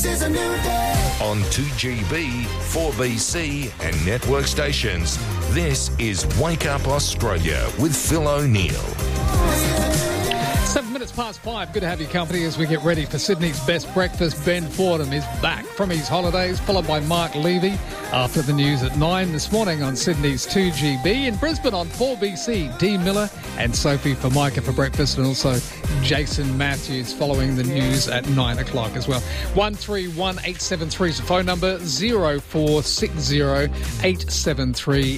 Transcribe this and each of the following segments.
This is a new day. On 2GB, 4BC and network stations, this is Wake Up Australia with Phil O'Neill. 7 minutes past 5. Good to have your company as we get ready for Sydney's best breakfast. Ben Fordham is back from his holidays, followed by Mark Levy after the news at 9 this morning on Sydney's 2GB. In Brisbane on 4BC, Dee Miller and Sophie for Micah for breakfast, and also Jason Matthews following the news at 9 o'clock as well. 131873 is the phone number, 0460 873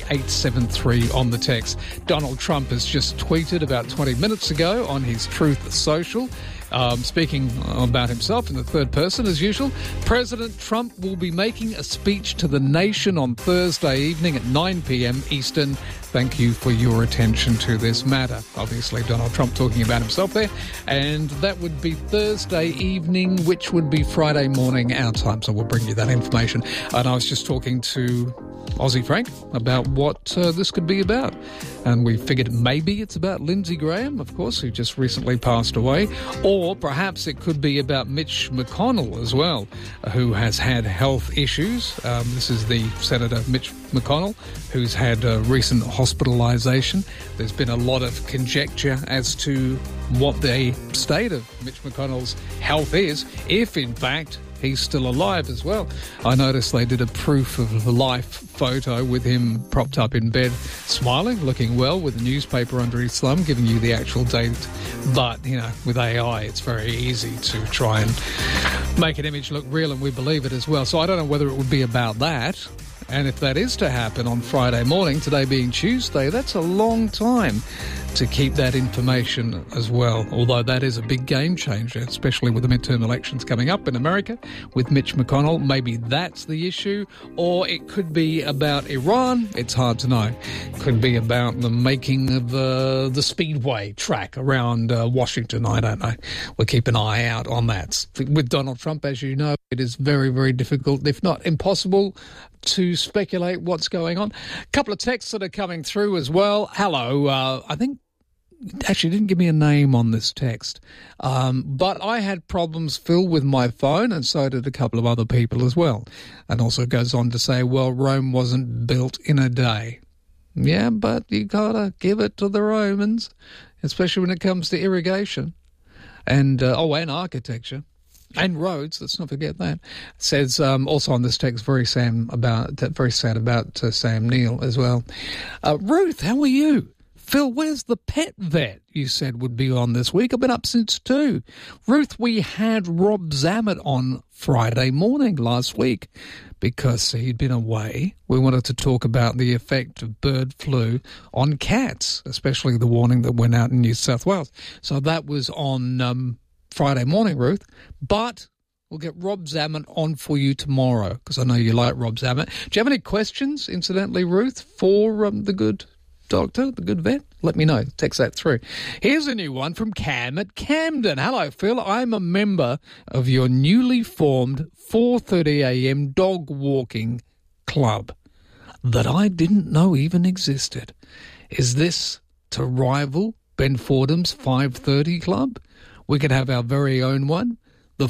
873 on the text. Donald Trump has just tweeted about 20 minutes ago on his Truth Social, speaking about himself in the third person as usual. President Trump will be making a speech to the nation on Thursday evening at 9 p.m. Eastern. Thank you for your attention to this matter. Obviously, Donald Trump talking about himself there. And that would be Thursday evening, which would be Friday morning our time. So we'll bring you that information. And I was just talking to Aussie Frank about what this could be about. And we figured maybe it's about Lindsey Graham, of course, who just recently passed away. Or perhaps it could be about Mitch McConnell as well, who has had health issues. This is the Senator Mitch McConnell, who's had recent hospitalisation. There's been a lot of conjecture as to what the state of Mitch McConnell's health is, if in fact he's still alive as well. I noticed they did a proof of life photo with him propped up in bed, smiling, looking well, with a newspaper under his thumb, giving you the actual date. But, you know, with AI, it's very easy to try and make an image look real, and we believe it as well. So I don't know whether it would be about that. And if that is to happen on Friday morning, today being Tuesday, that's a long time to keep that information as well. Although that is a big game changer, especially with the midterm elections coming up in America with Mitch McConnell. Maybe that's the issue. Or it could be about Iran. It's hard to know. It could be about the making of the Speedway track around Washington. I don't know. We'll keep an eye out on that. With Donald Trump, as you know, it is very, very difficult, if not impossible, to speculate what's going on. A couple of texts that are coming through as well. Hello, I think, actually didn't give me a name on this text, but I had problems, Phil, with my phone, and so did a couple of other people as well. And also goes on to say, well, Rome wasn't built in a day. Yeah, but you gotta give it to the Romans, especially when it comes to irrigation and architecture. And roads, let's not forget that. Says also on this text, very sad about Sam Neill as well. Ruth, how are you? Phil, where's the pet vet you said would be on this week? I've been up since 2. Ruth, we had Rob Zammit on Friday morning last week because he'd been away. We wanted to talk about the effect of bird flu on cats, especially the warning that went out in New South Wales. So that was on Friday morning, Ruth, but we'll get Rob Zammit on for you tomorrow because I know you like Rob Zammit. Do you have any questions, incidentally, Ruth, for the good doctor, the good vet? Let me know. Text that through. Here's a new one from Cam at Camden. Hello, Phil. I'm a member of your newly formed 4:30am dog walking club that I didn't know even existed. Is this to rival Ben Fordham's 5:30 club? We could have our very own one, the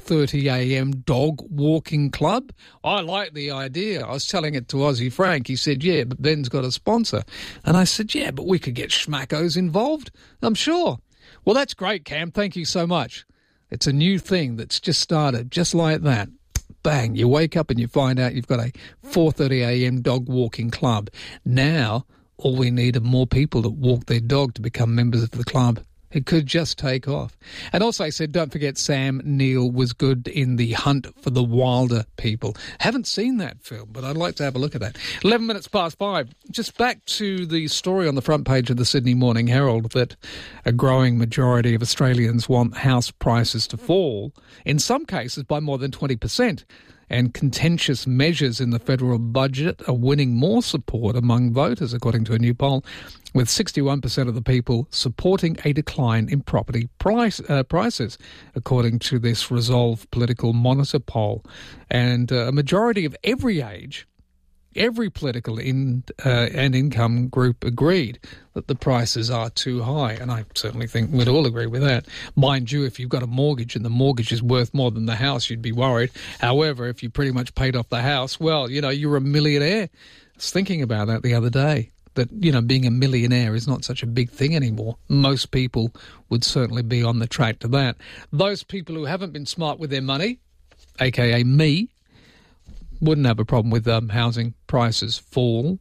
4:30am dog walking club. I like the idea. I was telling it to Aussie Frank. He said, yeah, but Ben's got a sponsor. And I said, yeah, but we could get schmackos involved, I'm sure. Well, that's great, Cam. Thank you so much. It's a new thing that's just started, just like that. Bang, you wake up and you find out you've got a 4:30am dog walking club. Now, all we need are more people that walk their dog to become members of the club. It could just take off. And also I said, don't forget Sam Neill was good in The Hunt for the Wilder People. Haven't seen that film, but I'd like to have a look at that. 11 minutes past 5. Just back to the story on the front page of the Sydney Morning Herald that a growing majority of Australians want house prices to fall, in some cases by more than 20%. And contentious measures in the federal budget are winning more support among voters, according to a new poll, with 61% of the people supporting a decline in property prices, according to this Resolve Political Monitor poll. And a majority of every age every political and income group agreed that the prices are too high, and I certainly think we'd all agree with that. Mind you, if you've got a mortgage and the mortgage is worth more than the house, you'd be worried. However, if you pretty much paid off the house, well, you're a millionaire. I was thinking about that the other day, that, being a millionaire is not such a big thing anymore. Most people would certainly be on the track to that. Those people who haven't been smart with their money, aka me, wouldn't have a problem with housing prices falling.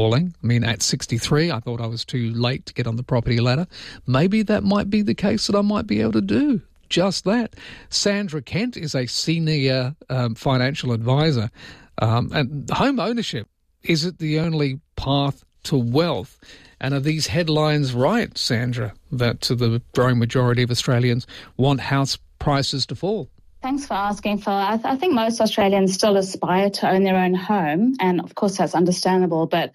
I mean, at 63, I thought I was too late to get on the property ladder. Maybe that might be the case that I might be able to do just that. Sandra Kent is a senior financial advisor. And home ownership, is it the only path to wealth? And are these headlines right, Sandra, that the growing majority of Australians want house prices to fall? Thanks for asking, Phil. I think most Australians still aspire to own their own home, and of course that's understandable, but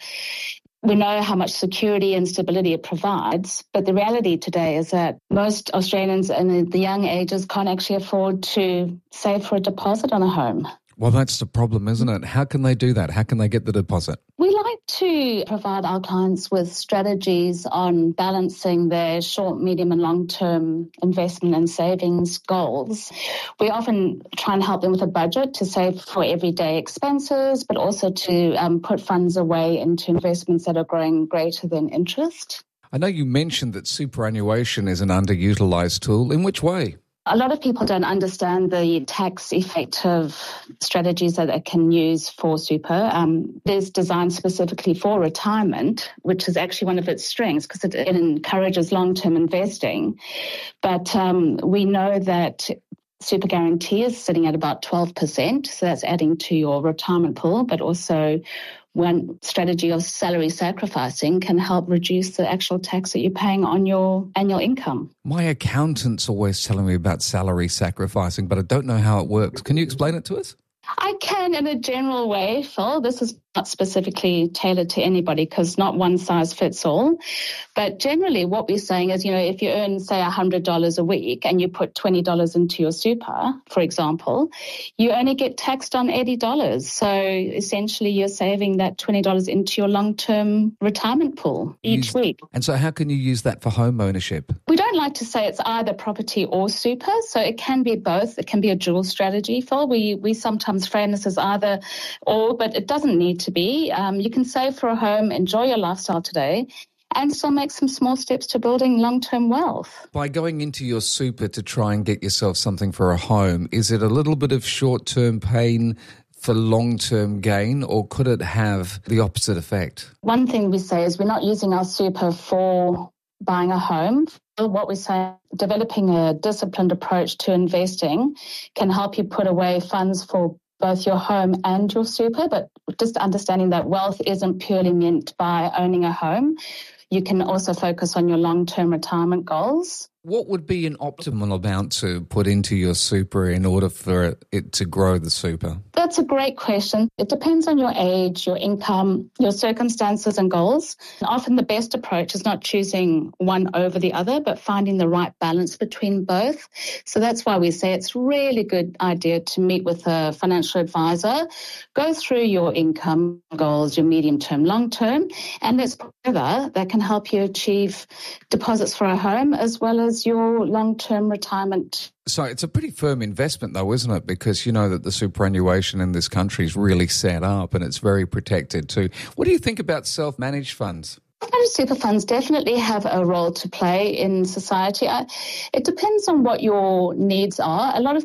we know how much security and stability it provides. But the reality today is that most Australians in the young ages can't actually afford to save for a deposit on a home. Well, that's the problem, isn't it? How can they do that? How can they get the deposit? We like to provide our clients with strategies on balancing their short, medium and long-term investment and savings goals. We often try and help them with a budget to save for everyday expenses, but also to put funds away into investments that are growing greater than interest. I know you mentioned that superannuation is an underutilised tool. In which way? A lot of people don't understand the tax effective strategies that they can use for super. It is designed specifically for retirement, which is actually one of its strengths because it encourages long-term investing. But we know that super guarantee is sitting at about 12%, so that's adding to your retirement pool, but also one strategy of salary sacrificing can help reduce the actual tax that you're paying on your annual income. My accountant's always telling me about salary sacrificing, but I don't know how it works. Can you explain it to us? I can in a general way, Phil. This is not specifically tailored to anybody because not one size fits all. But generally what we're saying is, if you earn, say, $100 a week and you put $20 into your super, for example, you only get taxed on $80. So essentially you're saving that $20 into your long-term retirement pool each week. And so how can you use that for home ownership? We don't like to say it's either property or super, so it can be both. It can be a dual strategy, Phil. We sometimes frame this as either or, but it doesn't need to be. You can save for a home, enjoy your lifestyle today, and still make some small steps to building long-term wealth. By going into your super to try and get yourself something for a home, is it a little bit of short-term pain for long-term gain, or could it have the opposite effect? One thing we say is we're not using our super for buying a home. What we say, developing a disciplined approach to investing can help you put away funds for both your home and your super, but just understanding that wealth isn't purely meant by owning a home. You can also focus on your long-term retirement goals. What would be an optimal amount to put into your super in order for it to grow the super? That's a great question. It depends on your age, your income, your circumstances and goals. And often the best approach is not choosing one over the other, but finding the right balance between both. So that's why we say it's really good idea to meet with a financial advisor, go through your income goals, your medium-term, long-term, and let's put together that can help you achieve deposits for a home as well as your long-term retirement. So it's a pretty firm investment though, isn't it? Because you know that the superannuation in this country is really set up and it's very protected too. What do you think about self-managed funds? Managed super funds definitely have a role to play in society. It depends on what your needs are. A lot of